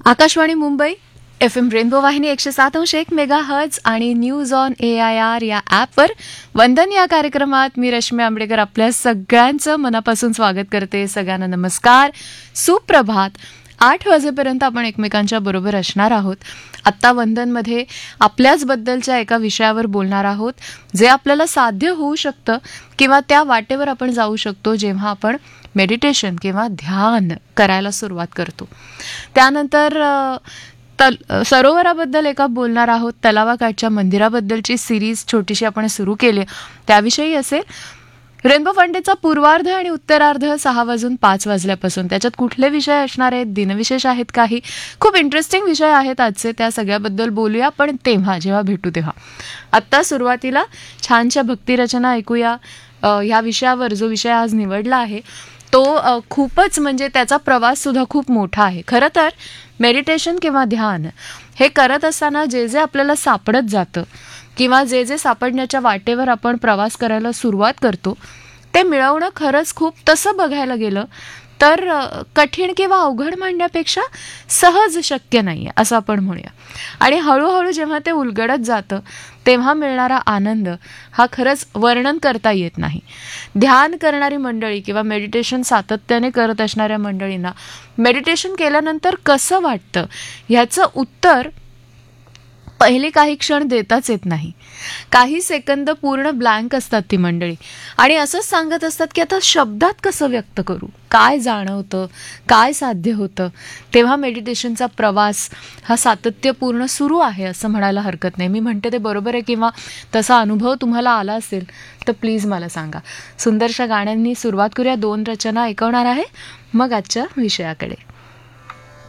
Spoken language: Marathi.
आकाशवाणी मुंबई FM रेनबो वाहिनी 107.1 मेगाहर्ट्झ आणि न्यूज ऑन AIR या ॲपवर वंदन या कार्यक्रमात मी रश्मी आंबेडकर आपल्या सगळ्यांचं मनापासून स्वागत करते. सगळ्यांना नमस्कार, सुप्रभात. 8 वाजेपर्यंत आपण एकमेकांच्या बरोबर असणार आहोत. आत्ता वंदनमध्ये आपल्याचबद्दलच्या एका विषयावर बोलणार आहोत, जे आपल्याला साध्य होऊ शकतं किंवा त्या वाटेवर आपण जाऊ शकतो जेव्हा आपण मेडिटेशन किंवा ध्यान करायला सुरुवात करतो. त्यानंतर सरोवराबद्दल एका बोलणार आहोत. तलावाकाठच्या मंदिराबद्दलची सिरीज छोटीशी आपण सुरू केली, त्याविषयी असेल. रेनबो फंडेचा पूर्वार्ध आणि उत्तरार्ध 6 वाजून 5 वाजल्यापासून. त्याच्यात कुठले विषय असणार आहेत, दिनविशेष आहेत, काही खूप इंटरेस्टिंग विषय आहेत आजचे, त्या सगळ्याबद्दल बोलूया, पण तेव्हा जेव्हा भेटू तेव्हा. आत्ता सुरुवातीला छानशा भक्तिरचना ऐकूया. ह्या विषयावर जो विषय आज निवडला आहे तो खूपच म्हणजे त्याचा प्रवास सुद्धा खूप मोठा आहे. खरं तर मेडिटेशन किंवा ध्यान हे करत असताना जे जे आपल्याला सापडत जातं किंवा जे जे सापडण्याच्या वाटेवर आपण प्रवास करायला सुरुवात करतो ते मिळवणं खरंच खूप, तसं बघायला गेलं तर कठीण किंवा अवघड म्हणण्यापेक्षा सहज शक्य नाही आहे असं आपण म्हणूया. आणि हळूहळू जेव्हा ते उलगडत जातं तेव्हा मिळणारा आनंद हा खरंच वर्णन करता येत नाही. ध्यान करणारी मंडळी किंवा मेडिटेशन सातत्याने करत असणाऱ्या मंडळींना मेडिटेशन केल्यानंतर कसं वाटतं ह्याचं उत्तर पहिले काही क्षण देताच येत नाही. काही सेकंद पूर्ण ब्लँक असतात ती मंडळी आणि असंच सांगत असतात की आता शब्दात कसं व्यक्त करू, काय जाणवतं, काय साध्य होतं. तेव्हा मेडिटेशनचा प्रवास हा सातत्यपूर्ण सुरू आहे असं म्हणायला हरकत नाही. मी म्हणते ते बरोबर आहे किंवा तसा अनुभव तुम्हाला आला असेल तर प्लीज मला सांगा. सुंदरशा गाण्यांनी सुरुवात करूया. 2 रचना ऐकवणार आहे, मग आजच्या विषयाकडे.